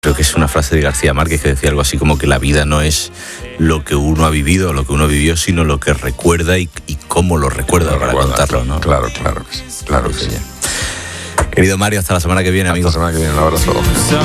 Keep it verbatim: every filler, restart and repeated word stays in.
Creo que es una frase de García Márquez que decía algo así como que la vida no es lo que uno ha vivido o lo que uno vivió, sino lo que recuerda y, y cómo lo recuerda para recuerda, contarlo, ¿no? Claro, claro, claro que sí. Querido Mario, hasta la semana que viene, hasta amigo. Hasta la semana que viene, un abrazo.